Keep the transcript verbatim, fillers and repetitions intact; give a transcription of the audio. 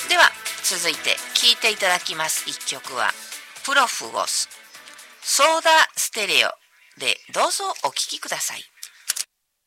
では続いて聴いていただきますいっきょくはプロフゴスソーダステレオでどうぞお聴きください。